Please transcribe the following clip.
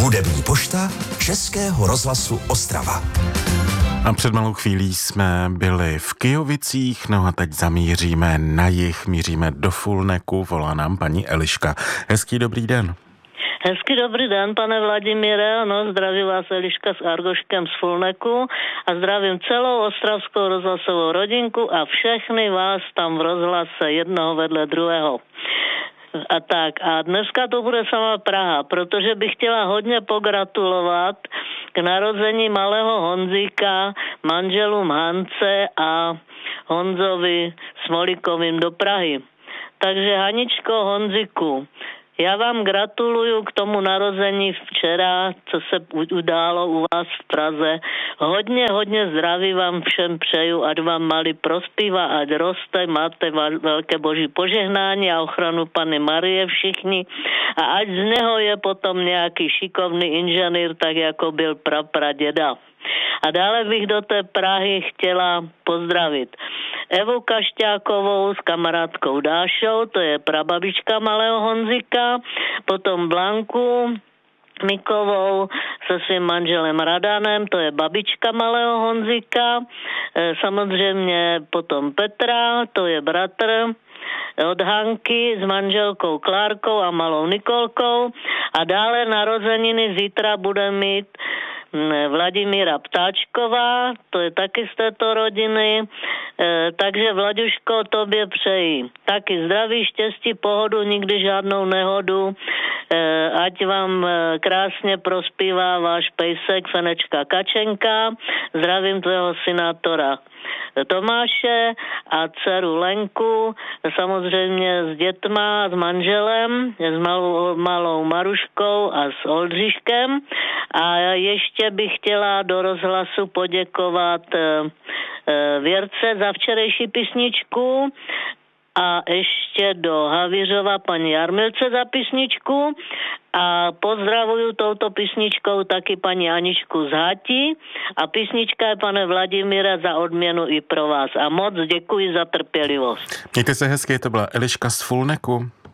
Hudební pošta Českého rozhlasu Ostrava. A před malou chvílí jsme byli v Kyjovicích, no a teď zamíříme na jih, míříme do Fulneku, volá nám paní Eliška. Hezký dobrý den. Hezký dobrý den, pane Vladimíre, no, zdraví vás Eliška s Argoškem z Fulneku a zdravím celou ostravskou rozhlasovou rodinku a všechny vás tam v rozhlase jednoho vedle druhého. A tak, a dneska to bude sama Praha, protože bych chtěla hodně pogratulovat k narození malého Honzíka manželům Hance a Honzovi Smolíkovým do Prahy. Takže Haničko, Honziku, já vám gratuluju k tomu narození včera, co se událo u vás v Praze. Hodně zdraví vám všem přeju, ať vám malý prospívá, ať roste, máte velké boží požehnání a ochranu Panny Marie všichni. A ať z něho je potom nějaký šikovný inženýr, tak jako byl praděda. A dále bych do té Prahy chtěla pozdravit Evu Kašťákovou s kamarádkou Dášou, to je prababička malého Honzika, potom Blanku Mikovou se svým manželem Radanem, to je babička malého Honzika, samozřejmě potom Petra, to je bratr od Hanky s manželkou Klárkou a malou Nikolkou a dále narozeniny zítra bude mít Vladimíra Ptáčková, to je taky z této rodiny, takže Vlaďuško, tobě přeji taky zdraví, štěstí, pohodu, nikdy žádnou nehodu, ať vám krásně prospívá váš pejsek Fenečka Kačenka, zdravím tvého synátora Tomáše a dceru Lenku, samozřejmě s dětma, s manželem, s malou Maruškou a s Oldřiškem. A ještě bych chtěla do rozhlasu poděkovat Věrce za včerejší písničku a ještě do Havířova paní Jarmilce za písničku a pozdravuju touto písničkou taky paní Aničku z Hati a písnička je, pane Vladimíre, za odměnu i pro vás a moc děkuji za trpělivost. Mějte se hezky, to byla Eliška z Fulneku.